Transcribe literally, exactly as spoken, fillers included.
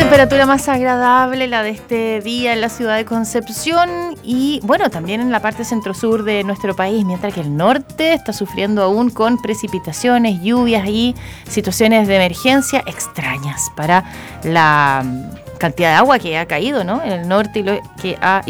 temperatura más agradable, la de este día en la ciudad de Concepción y, bueno, también en la parte centro-sur de nuestro país, mientras que el norte está sufriendo aún con precipitaciones, lluvias y situaciones de emergencia extrañas para la cantidad de agua que ha caído, ¿no?, en el norte y lo que ha